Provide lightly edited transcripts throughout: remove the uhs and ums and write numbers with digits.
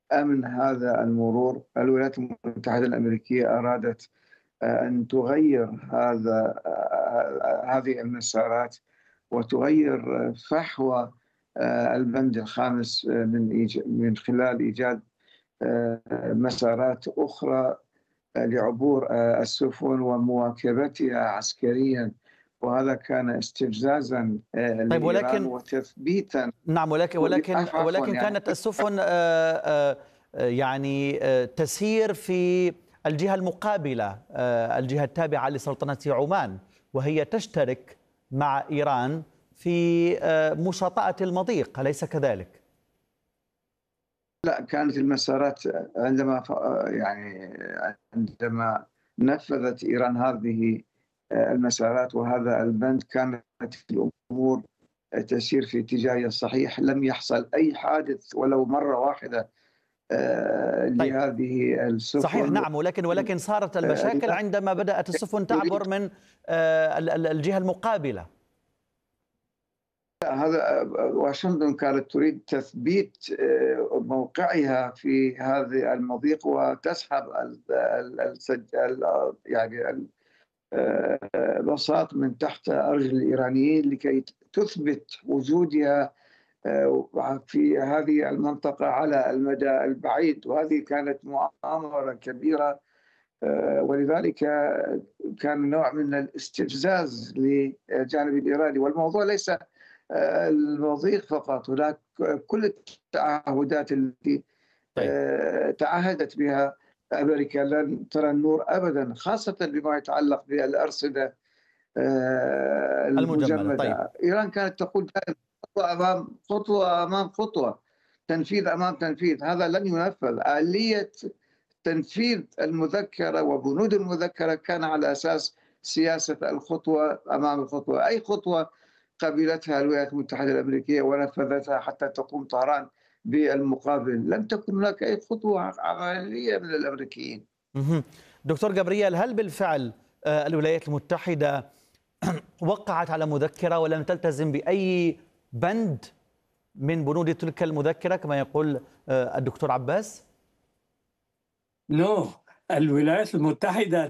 أمن هذا المرور. الولايات المتحدة الأمريكية أرادت أن تغير هذه المسارات وتغير فحوى البند الخامس من خلال إيجاد مسارات أخرى لعبور السفن ومواكبتها عسكريا، وهذا كان استفزازا طيب، لإيران وتثبيتا. نعم، ولكن يعني كانت السفن يعني تسير في الجهة المقابلة، الجهة التابعة لسلطنة عمان، وهي تشترك مع إيران في مشاطئة المضيق، أليس كذلك؟ لا، كانت المسارات عندما نفذت إيران هذه المسارات وهذا البند، كانت الأمور تسير في اتجاه الصحيح. لم يحصل أي حادث ولو مرة واحدة طيب، لهذه صحيح، السفن. نعم، ولكن صارت المشاكل عندما بدأت السفن تعبر من الجهة المقابلة. هذا واشنطن كانت تريد تثبيت موقعها في هذه المضيق وتسحب يعني البساط من تحت أرجل الإيرانيين لكي تثبت وجودها في هذه المنطقة على المدى البعيد. وهذه كانت مؤامرة كبيرة، ولذلك كان نوع من الاستفزاز للجانب الإيراني. والموضوع ليس المضيق فقط، هناك كل التعهدات التي طيب، تعهدت بها أمريكا لن ترى النور أبدا، خاصة بما يتعلق بالأرصدة المجملة. طيب، المجمدة. إيران كانت تقول دائما خطوة أمام خطوة أمام خطوة، تنفيذ أمام تنفيذ. هذا لن ينفذ. آلية تنفيذ المذكرة وبنود المذكرة كان على أساس سياسة الخطوة أمام الخطوة. أي خطوة قبلتها الولايات المتحدة الأمريكية ونفذتها حتى تقوم طهران بالمقابل، لم تكن هناك أي خطوة عملية من الأمريكيين. دكتور جبريل، هل بالفعل الولايات المتحدة وقعت على مذكرة ولم تلتزم بأي بند من بنود تلك المذكرة كما يقول الدكتور عباس؟ الولايات المتحدة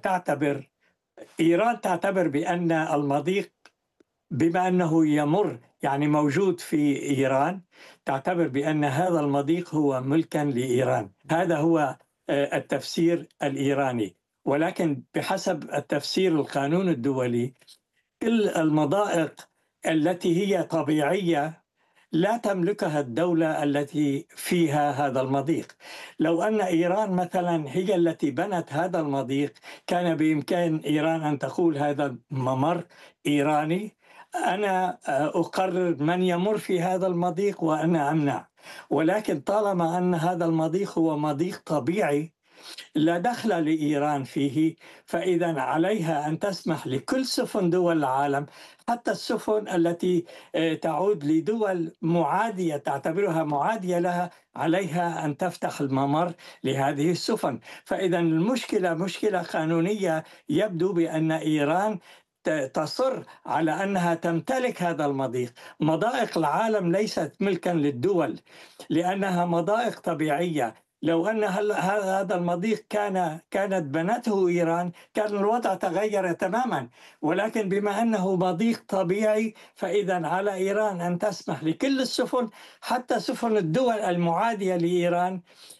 إيران تعتبر بأن المضيق بما أنه يمر يعني موجود في إيران، تعتبر بأن هذا المضيق هو ملكا لإيران. هذا هو التفسير الإيراني. ولكن بحسب التفسير القانون الدولي، كل المضائق التي هي طبيعية لا تملكها الدولة التي فيها هذا المضيق. لو أن إيران مثلا هي التي بنت هذا المضيق، كان بإمكان إيران أن تقول هذا ممر إيراني، أنا أقرر من يمر في هذا المضيق وأنا أمنع. ولكن طالما أن هذا المضيق هو مضيق طبيعي لا دخل لإيران فيه، فإذا عليها أن تسمح لكل سفن دول العالم، حتى السفن التي تعود لدول معادية تعتبرها معادية لها، عليها أن تفتح الممر لهذه السفن. فإذا المشكلة مشكلة قانونية. يبدو بأن إيران تصر على أنها تمتلك هذا المضيق. مضائق العالم ليست ملكا للدول لأنها مضائق طبيعية. لو أن هذا المضيق كانت بنته إيران، كان الوضع تغير تماما. ولكن بما أنه مضيق طبيعي، فإذا على إيران أن تسمح لكل السفن، حتى سفن الدول المعادية لإيران،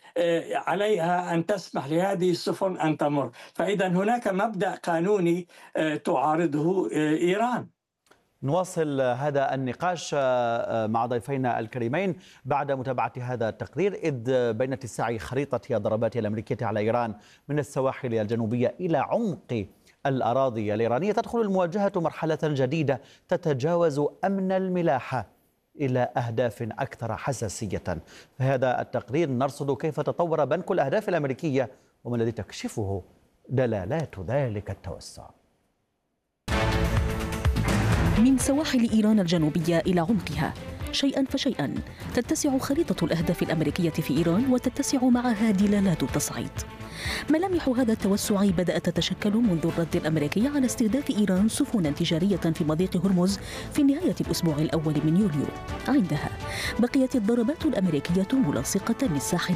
عليها أن تسمح لهذه السفن أن تمر. فإذا هناك مبدأ قانوني تعارضه إيران. نواصل هذا النقاش مع ضيفينا الكريمين بعد متابعة هذا التقرير. إذ بين اتساع خريطة الضربات الأمريكية على إيران من السواحل الجنوبية إلى عمق الأراضي الإيرانية، تدخل المواجهة مرحلة جديدة تتجاوز أمن الملاحة إلى أهداف أكثر حساسية. في هذا التقرير نرصد كيف تطور بنك الأهداف الأمريكية وما الذي تكشفه دلالات ذلك التوسع. من سواحل إيران الجنوبية إلى عمقها، شيئا فشيئا تتسع خريطة الأهداف الأمريكية في إيران، وتتسع معها دلالات التصعيد. ملامح هذا التوسع بدأت تتشكل منذ الرد الأمريكي على استهداف إيران سفنا تجارية في مضيق هرمز في نهاية الأسبوع الأول من يوليو. عندها بقيت الضربات الأمريكية ملاصقة للساحل